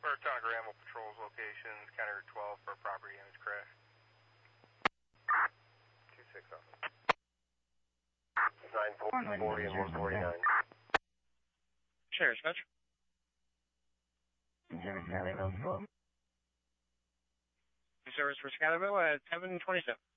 Burtonic Ramble patrols locations, County Route 12 for property damage crash. 2-6 officer. 940 and 149. Sheriff's Dispatch. Service for Schuylerville at 7:27.